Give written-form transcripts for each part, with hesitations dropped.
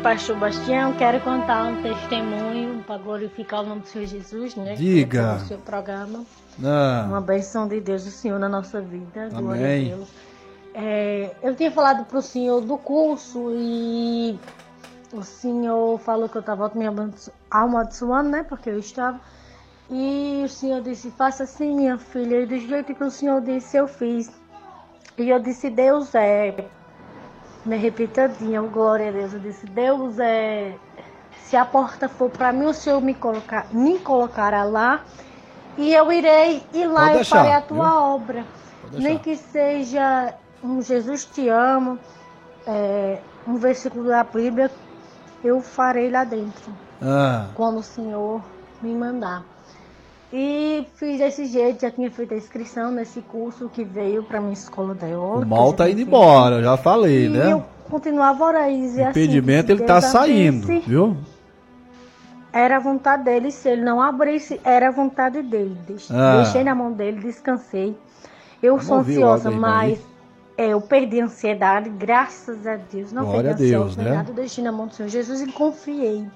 pastor Bastião. Quero contar um testemunho para glorificar o nome do Senhor Jesus, né? Diga. No seu programa. Ah. Uma bênção de Deus, do Senhor, na nossa vida. Amém. Glória a Deus. Eu tinha falado para o Senhor do curso e o Senhor falou que eu estava me amaldiçoando, né? Porque eu estava. E o Senhor disse, faça assim, minha filha. E do jeito que o Senhor disse, eu fiz. E eu disse, Deus é... Me repitadinha, glória a Deus. Eu disse, Deus é... Se a porta for para mim, o Senhor me colocará lá. E eu irei, e lá eu farei a tua obra. Nem que seja um Jesus te ama, um versículo da Bíblia, eu farei lá dentro. Quando o Senhor me mandar. E fiz desse jeito, já tinha feito a inscrição nesse curso que veio para minha escola da EOL. O mal tá indo embora, eu já falei, né? E eu continuava a orar e dizer assim... O impedimento, ele tá saindo, viu? Era a vontade dele, se ele não abrisse, era a vontade dele. Deixei na mão dele, descansei. Eu sou ansiosa, mas eu perdi a ansiedade, graças a Deus. Não Glória perdi a ansiedade, né? Eu deixei na mão do Senhor Jesus e confiei.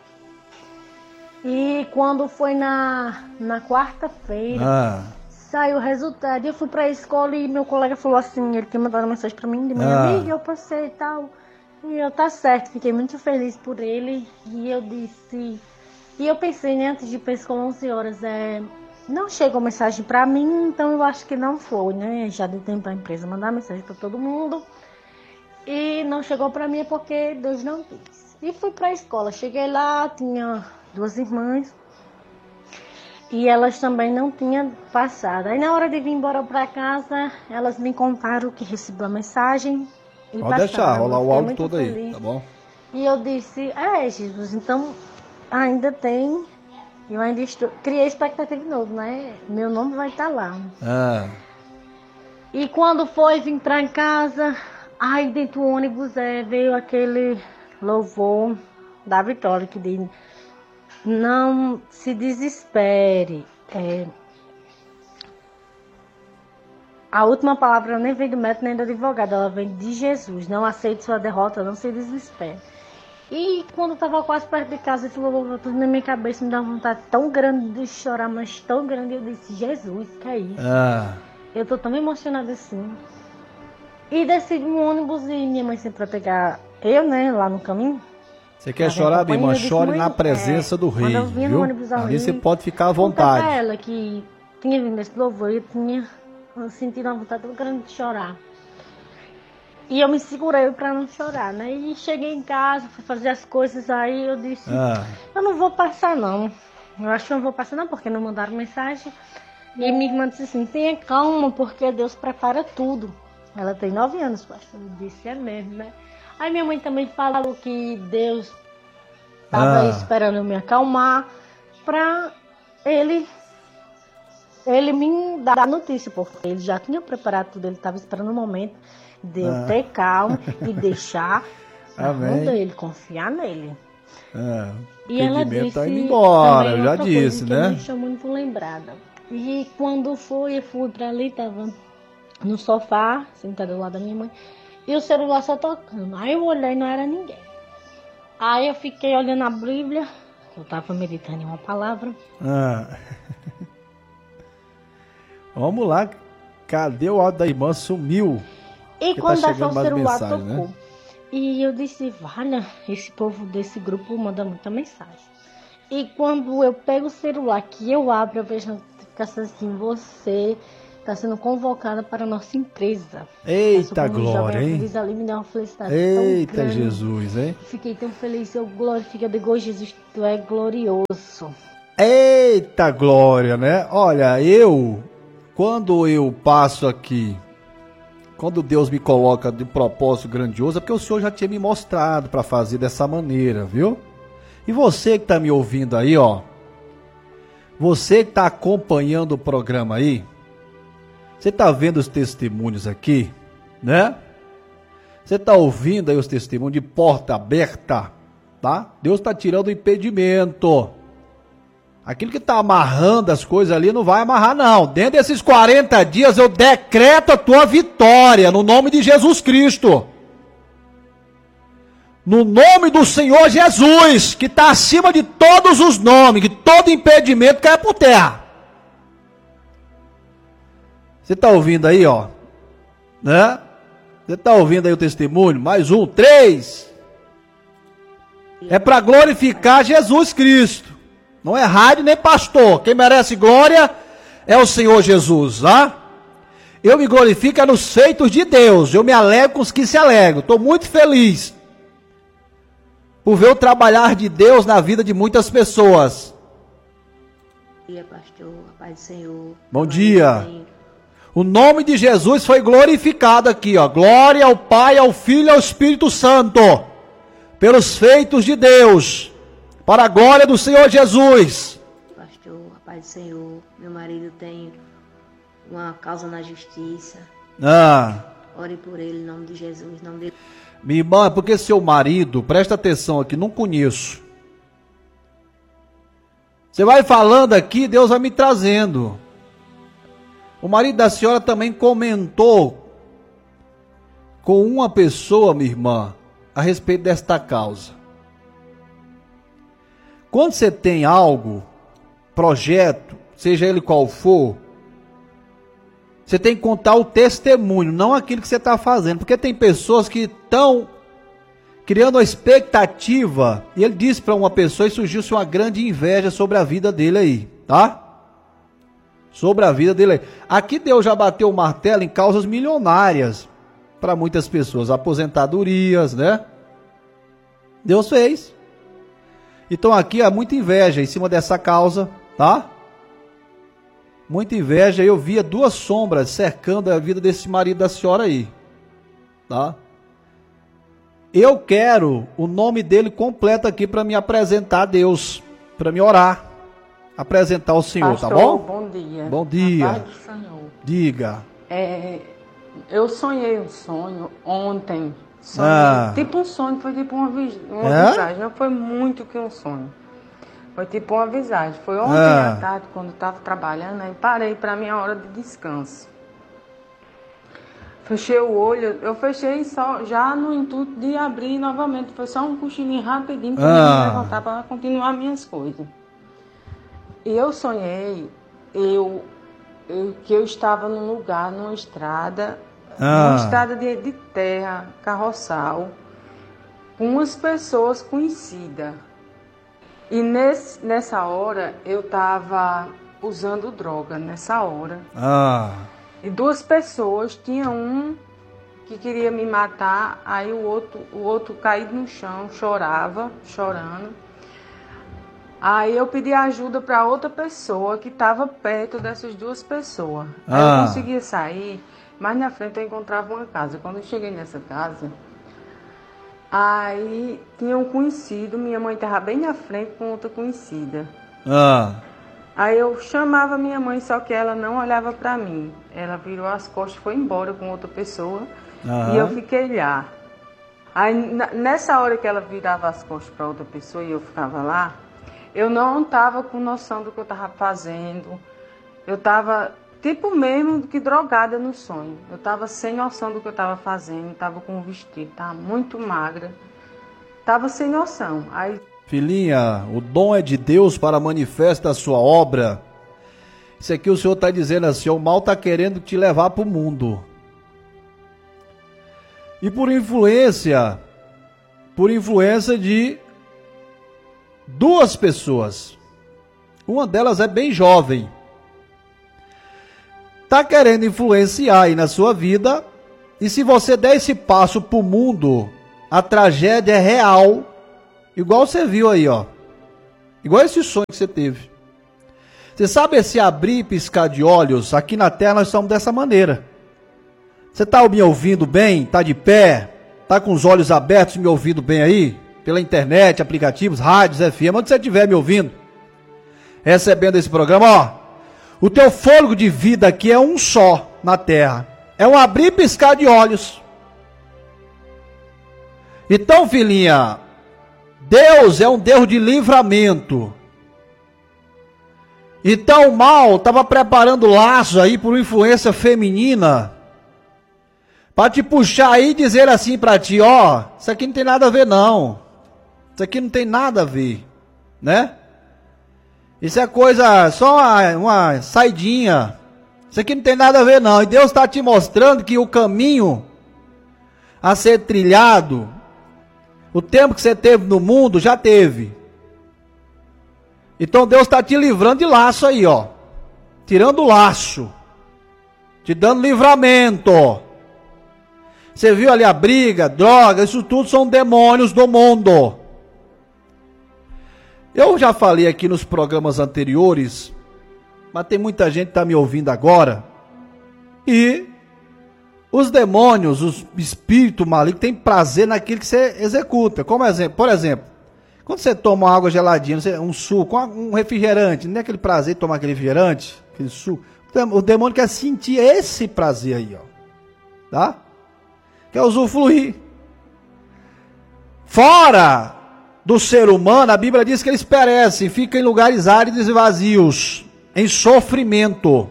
E quando foi na quarta-feira, saiu o resultado. Eu fui para a escola e meu colega falou assim, ele tinha mandado uma mensagem para mim de manhã, amiga, eu passei e tal. E eu, tá certo, fiquei muito feliz por ele. E eu disse... E eu pensei, né, antes de ir para a escola 11 horas, não chegou mensagem para mim, então eu acho que não foi, né? Já deu tempo para a empresa mandar mensagem para todo mundo. E não chegou para mim porque Deus não quis. E fui para a escola. Cheguei lá, tinha 2 irmãs. E elas também não tinham passado. Aí na hora de vir embora para casa, elas me contaram que recebiam a mensagem. E pode deixar, rolar o áudio todo aí, tá bom? E eu disse, Jesus, então ainda tem, eu ainda criei expectativa de novo, né? Meu nome vai estar lá. E quando foi vir para casa, aí dentro do ônibus veio aquele louvor da Vitória que diz, não se desespere. A última palavra nem vem do médico nem do advogado, ela vem de Jesus. Não aceite sua derrota, não se desespere. E quando eu estava quase perto de casa, esse louvor tudo na minha cabeça, me dá uma vontade tão grande de chorar, mas tão grande. Eu disse, Jesus, que é isso? Eu tô tão emocionada assim. E desci no ônibus e minha mãe sempre vai pegar eu, né, lá no caminho. Você quer chorar, minha irmã? Chore na presença do Rei, viu? Ali você pode ficar à vontade. Pra ela que tinha vindo esse louvor, eu senti uma vontade tão grande de chorar. E eu me segurei para não chorar, né? E cheguei em casa, fui fazer as coisas, aí eu disse, eu não vou passar não. Eu acho que eu não vou passar não, porque não mandaram mensagem. E minha irmã disse assim, tenha calma, porque Deus prepara tudo. Ela tem 9 anos, pastor. Eu disse, é mesmo, né? Aí minha mãe também falou que Deus estava esperando eu me acalmar para ele me dar a notícia, porque ele já tinha preparado tudo, ele estava esperando o momento de eu ter calma e deixar a mão dele, confiar nele. E ela disse, tá indo embora, eu já disse, né? Eu me deixou muito lembrada. E quando eu fui para ali, estava no sofá, sentada do lado da minha mãe, e o celular só tocando. Aí eu olhei e não era ninguém. Aí eu fiquei olhando a Bíblia, eu estava meditando em uma palavra. Vamos lá, cadê o áudio da irmã? Sumiu. E quando tá o celular tocou, né? E eu disse, vale, esse povo desse grupo manda muita mensagem. E quando eu pego o celular, que eu abro, eu vejo a notificação assim, você está sendo convocada para a nossa empresa. Eita glória, hein? Ali, me deu uma felicidade. Eita Jesus, hein? Fiquei tão feliz, eu glorifico, eu digo, Jesus, tu é glorioso. Eita glória, né? Olha, quando eu passo aqui, quando Deus me coloca de propósito grandioso, é porque o Senhor já tinha me mostrado para fazer dessa maneira, viu? E você que está me ouvindo aí, você que está acompanhando o programa aí, você está vendo os testemunhos aqui, né? Você está ouvindo aí os testemunhos de porta aberta, tá? Deus está tirando o impedimento. Aquilo que está amarrando as coisas ali não vai amarrar não. Dentro desses 40 dias eu decreto a tua vitória no nome de Jesus Cristo. No nome do Senhor Jesus, que está acima de todos os nomes, que todo impedimento cai por terra. Você está ouvindo aí, ó? Né? Você está ouvindo aí o testemunho? Mais um, 3. É para glorificar Jesus Cristo. Não é rádio nem pastor. Quem merece glória é o Senhor Jesus, tá? Eu me glorifico nos feitos de Deus. Eu me alegro com os que se alegram. Estou muito feliz por ver o trabalhar de Deus na vida de muitas pessoas. Bom dia, pastor. Paz do Senhor. Bom dia. O nome de Jesus foi glorificado aqui, ó. Glória ao Pai, ao Filho e ao Espírito Santo. Pelos feitos de Deus. Para a glória do Senhor Jesus. Pastor, paz do Senhor. Meu marido tem uma causa na justiça. Ore por ele, em nome de Jesus. Em nome de... Minha irmã, é porque seu marido, presta atenção aqui, não conheço. Você vai falando aqui, Deus vai me trazendo. O marido da senhora também comentou com uma pessoa, minha irmã, a respeito desta causa. Quando você tem algo, projeto, seja ele qual for, você tem que contar o testemunho, não aquilo que você está fazendo. Porque tem pessoas que estão criando uma expectativa. E ele disse para uma pessoa e surgiu-se uma grande inveja sobre a vida dele aí, tá? Sobre a vida dele aí. Aqui Deus já bateu o martelo em causas milionárias para muitas pessoas. Aposentadorias, né? Deus fez. Então aqui há muita inveja em cima dessa causa, tá? Muita inveja. Eu via duas sombras cercando a vida desse marido da senhora aí, tá? Eu quero o nome dele completo aqui para me apresentar a Deus, para me orar, apresentar ao Senhor, pastor, tá bom? Bom dia. Bom dia. A paz do Senhor. Diga. Eu sonhei um sonho ontem. Sonhei, tipo um sonho, foi tipo uma visagem. Não foi muito que um sonho. Foi tipo uma visagem. Foi ontem à tarde, quando eu estava trabalhando, aí parei para a minha hora de descanso. Fechei o olho, eu fechei só já no intuito de abrir novamente. Foi só um cochilinho rapidinho para me levantar para continuar minhas coisas. E eu sonhei que eu estava num lugar, numa estrada de terra, carroçal, com umas pessoas conhecidas. E nessa hora eu estava usando droga, nessa hora. E duas pessoas, tinha um que queria me matar, aí o outro caído no chão, chorando. Aí eu pedi ajuda para outra pessoa que estava perto dessas duas pessoas. Aí eu conseguia sair, mas na frente eu encontrava uma casa. Quando eu cheguei nessa casa, aí tinha um conhecido, minha mãe estava bem na frente com outra conhecida. Aí eu chamava minha mãe, só que ela não olhava para mim. Ela virou as costas e foi embora com outra pessoa. E eu fiquei lá. Aí nessa hora que ela virava as costas para outra pessoa e eu ficava lá, eu não estava com noção do que eu estava fazendo. Eu estava tipo mesmo que drogada no sonho. Eu estava sem noção do que eu estava fazendo. Estava com um vestido, estava muito magra. Estava sem noção. Aí... Filhinha, o dom é de Deus para manifestar a sua obra. Isso aqui o Senhor está dizendo assim, o mal está querendo te levar para o mundo. E por influência de duas pessoas. Uma delas é bem jovem. Está querendo influenciar aí na sua vida. E se você der esse passo para o mundo, a tragédia é real. Igual você viu aí, ó. Igual esse sonho que você teve. Você sabe esse abrir e piscar de olhos? Aqui na Terra nós estamos dessa maneira. Você está me ouvindo bem? Está de pé? Está com os olhos abertos me ouvindo bem aí? Pela internet, aplicativos, rádios, FM, onde você estiver me ouvindo, recebendo esse programa, ó. O teu fôlego de vida aqui é um só na Terra. É um abrir e piscar de olhos. Então, filhinha, Deus é um Deus de livramento. Então o mal estava preparando laços aí por influência feminina Para te puxar aí e dizer assim para ti, ó, isso aqui não tem nada a ver não. Isso aqui não tem nada a ver, né? Isso é coisa, só uma saidinha. Isso aqui não tem nada a ver não. E Deus está te mostrando que o caminho a ser trilhado, o tempo que você teve no mundo, já teve. Então Deus está te livrando de laço aí, ó. Tirando o laço. Te dando livramento. Você viu ali a briga, droga, isso tudo são demônios do mundo. Eu já falei aqui nos programas anteriores, mas tem muita gente que está me ouvindo agora. E os demônios, os espíritos malignos, têm prazer naquilo que você executa. Como exemplo, por exemplo, quando você toma uma água geladinha, um suco, um refrigerante, não é aquele prazer de tomar aquele refrigerante, aquele suco. O demônio quer sentir esse prazer aí, ó. Tá? Quer usufruir. Fora do ser humano, a Bíblia diz que eles perecem, ficam em lugares áridos e vazios, em sofrimento.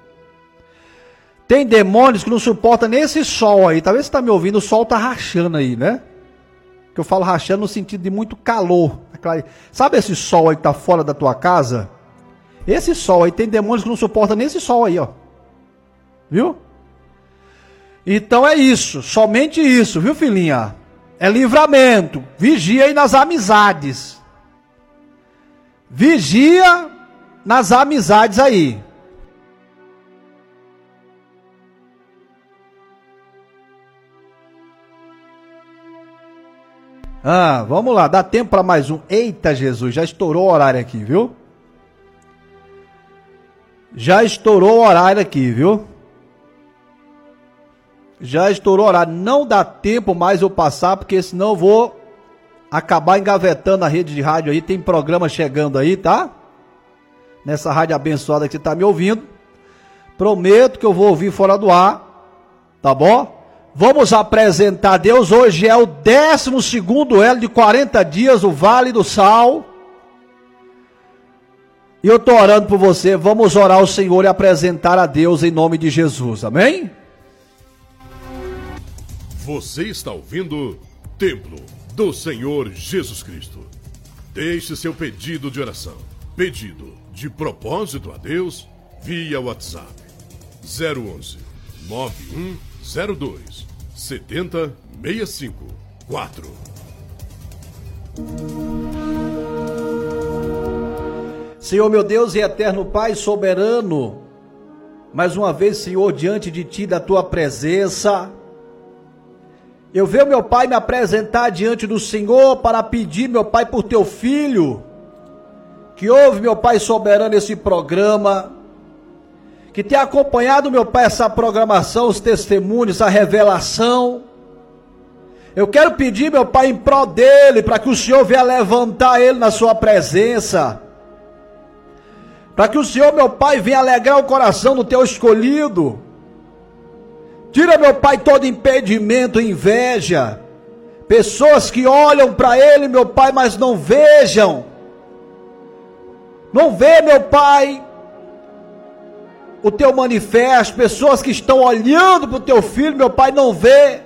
Tem demônios que não suportam nesse sol aí. Talvez você está me ouvindo, o sol está rachando aí, né? Que eu falo rachando no sentido de muito calor. Sabe esse sol aí que está fora da tua casa? Esse sol aí, tem demônios que não suportam nesse sol aí, ó. Viu? Então é isso, somente isso, viu, filhinha? É livramento. Vigia aí nas amizades. Vigia nas amizades aí. Vamos lá, dá tempo para mais um. Eita Jesus, já estourou o horário aqui, viu? Já estourou o horário aqui, viu? Já estourou o horário. Não dá tempo mais eu passar, porque senão eu vou acabar engavetando a rede de rádio aí. Tem programa chegando aí, tá? Nessa rádio abençoada que você tá me ouvindo. Prometo que eu vou ouvir fora do ar, tá bom? Vamos apresentar a Deus. Hoje é o 12º elo de 40 dias, o Vale do Sal. E eu estou orando por você. Vamos orar ao Senhor e apresentar a Deus em nome de Jesus. Amém? Você está ouvindo Templo do Senhor Jesus Cristo. Deixe seu pedido de oração, pedido de propósito a Deus, via WhatsApp 011 9102 70654. Senhor meu Deus e eterno Pai soberano, mais uma vez, Senhor, diante de Ti, da Tua presença, eu venho, meu Pai, me apresentar diante do Senhor para pedir, meu Pai, por Teu Filho, que ouve, meu Pai soberano, esse programa, que tem acompanhado, meu Pai, essa programação, os testemunhos, a revelação. Eu quero pedir, meu Pai, em prol dele, para que o Senhor venha levantar ele na Sua presença, para que o Senhor, meu Pai, venha alegrar o coração do Teu escolhido. Tira, meu Pai, todo impedimento e inveja. Pessoas que olham para ele, meu Pai, mas não vejam. Não vê, meu Pai, o Teu manifesto. Pessoas que estão olhando para o Teu Filho, meu Pai, não vê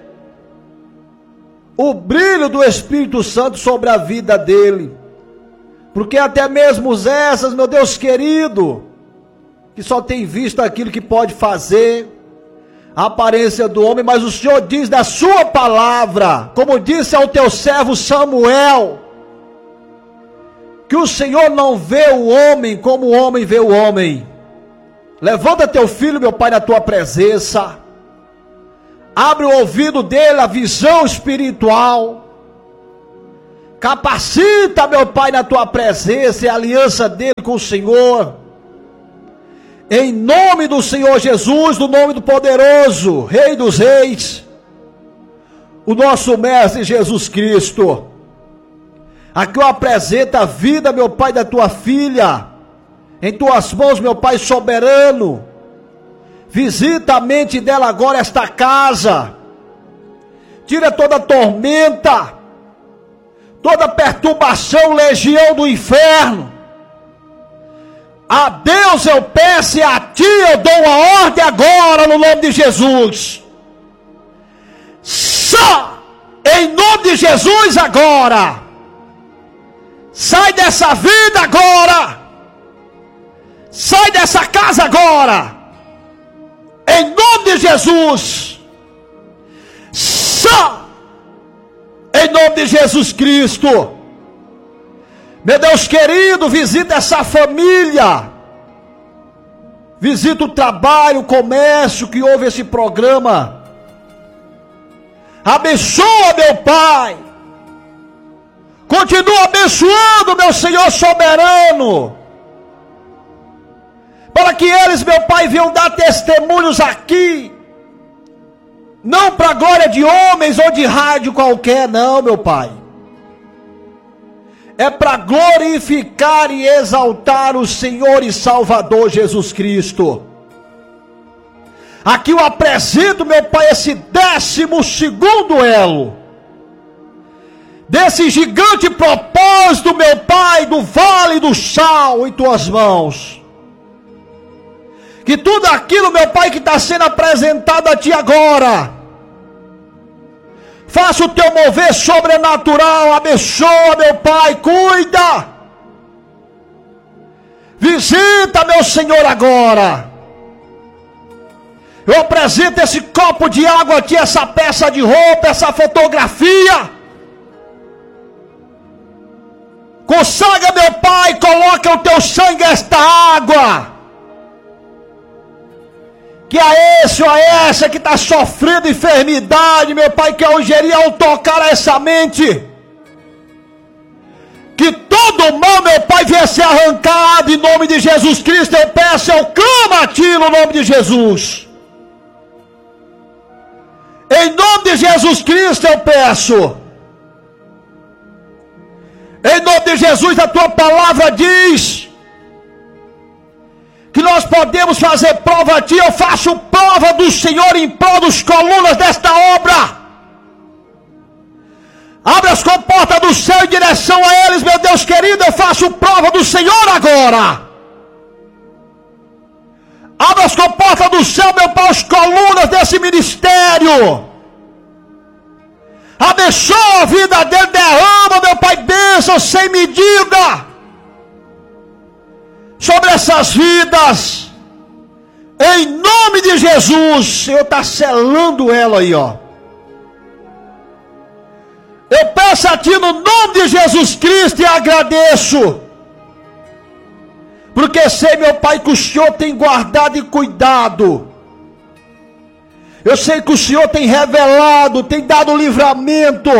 o brilho do Espírito Santo sobre a vida dele. Porque até mesmo essas, meu Deus querido, que só tem visto aquilo que pode fazer, a aparência do homem, mas o Senhor diz da Sua palavra, como disse ao Teu servo Samuel, que o Senhor não vê o homem como o homem vê o homem. Levanta Teu Filho, meu Pai, na Tua presença, abre o ouvido dele, a visão espiritual, capacita, meu Pai, na Tua presença e a aliança dele com o Senhor, em nome do Senhor Jesus, no nome do poderoso Rei dos Reis, o nosso Mestre Jesus Cristo. Aqui eu apresento a vida, meu Pai, da Tua filha, em Tuas mãos, meu Pai soberano. Visita a mente dela agora, esta casa, tira toda tormenta, toda perturbação, legião do inferno. A Deus eu peço e a Ti eu dou uma ordem agora no nome de Jesus. Em nome de Jesus agora. Sai dessa vida agora. Sai dessa casa agora. Em nome de Jesus. Em nome de Jesus Cristo. Meu Deus querido, visita essa família. Visita o trabalho, o comércio que ouve esse programa. Abençoa, meu Pai. Continua abençoando, meu Senhor soberano. Para que eles, meu Pai, venham dar testemunhos aqui. Não para a glória de homens ou de rádio qualquer, não, meu Pai. É para glorificar e exaltar o Senhor e Salvador Jesus Cristo. Aqui eu apresento, meu Pai, esse 12º elo. Desse gigante propósito, meu Pai, do vale do sal em tuas mãos. Que tudo aquilo, meu Pai, que está sendo apresentado a Ti agora, faça o Teu mover sobrenatural. Abençoa, meu Pai, cuida. Visita, meu Senhor, agora. Eu apresento esse copo de água aqui, essa peça de roupa, essa fotografia. Consagra, meu Pai, coloca o Teu sangue nesta água. Que a esse ou a essa que está sofrendo enfermidade, meu Pai, que ao ingerir, ao tocar essa mente, que todo mal, meu Pai, venha ser arrancado em nome de Jesus Cristo. Eu peço, eu clamo a Ti no nome de Jesus. Em nome de Jesus Cristo eu peço. Em nome de Jesus, a Tua palavra diz que nós podemos fazer prova a Ti. Eu faço prova do Senhor em prol dos colunas desta obra. Abre as comportas do céu em direção a eles, meu Deus querido. Eu faço prova do Senhor agora. Abra as comportas do céu, meu Pai, as colunas desse ministério. Abençoa a vida dele, derrama, meu Pai, bênção sem medida sobre essas vidas. Em nome de Jesus, o Senhor está selando ela aí, ó. Eu peço a Ti no nome de Jesus Cristo e agradeço. Porque sei, meu Pai, que o Senhor tem guardado e cuidado. Eu sei que o Senhor tem revelado, tem dado livramento.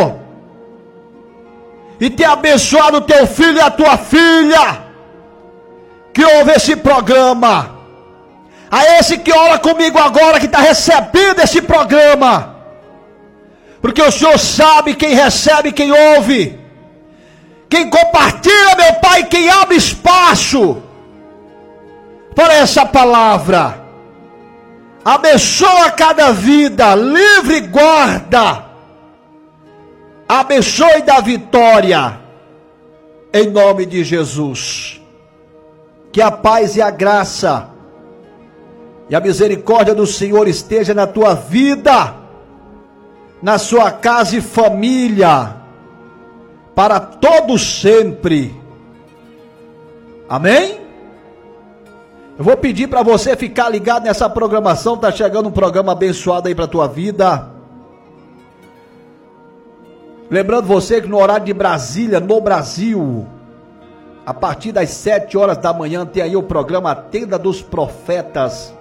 E tem abençoado o Teu filho e a Tua filha, que ouve esse programa. A esse que ora comigo agora, que está recebendo esse programa. Porque o Senhor sabe quem recebe, quem ouve. Quem compartilha, meu Pai, quem abre espaço para essa palavra. Abençoa cada vida, livre e guarda. Abençoe e dá vitória. Em nome de Jesus. Que a paz e a graça e a misericórdia do Senhor esteja na tua vida, na sua casa e família, para todos sempre. Amém? Eu vou pedir para você ficar ligado nessa programação. Está chegando um programa abençoado aí para a tua vida. Lembrando você que no horário de Brasília, no Brasil, a partir das 7 horas da manhã, tem aí o programa Tenda dos Profetas.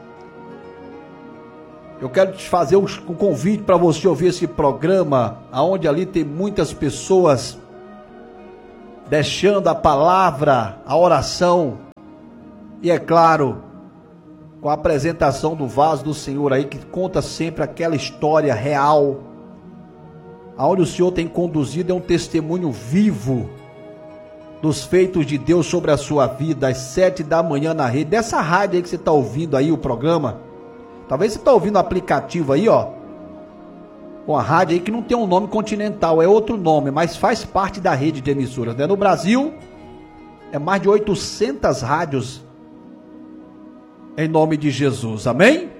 Eu quero te fazer um convite para você ouvir esse programa, onde ali tem muitas pessoas deixando a palavra, a oração. E é claro, com a apresentação do vaso do Senhor aí, que conta sempre aquela história real, aonde o Senhor tem conduzido, é um testemunho vivo dos feitos de Deus sobre a sua vida, às 7 da manhã na rede, dessa rádio aí que você está ouvindo aí o programa. Talvez você está ouvindo o aplicativo aí, ó, com a rádio aí que não tem um nome Continental, é outro nome, mas faz parte da rede de emissoras, né? No Brasil, é mais de 800 rádios. Em nome de Jesus, amém?